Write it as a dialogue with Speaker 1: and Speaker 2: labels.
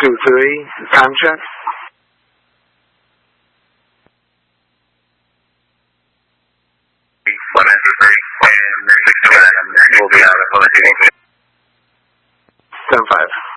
Speaker 1: 2-3, time check. And we'll be out of 10-5.